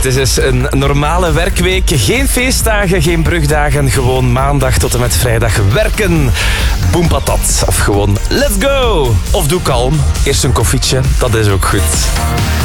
is dus een normale werkweek. Geen feestdagen, geen brugdagen. Gewoon maandag tot en met vrijdag werken. Boem patat. Of gewoon let's go. Of doe kalm. Eerst een koffietje, dat is ook goed.